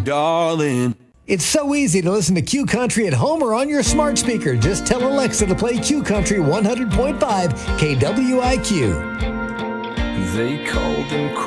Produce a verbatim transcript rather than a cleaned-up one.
darling. It's so easy to listen to Q Country at home or on your smart speaker. Just tell Alexa to play Q Country one hundred point five K W I Q. They called him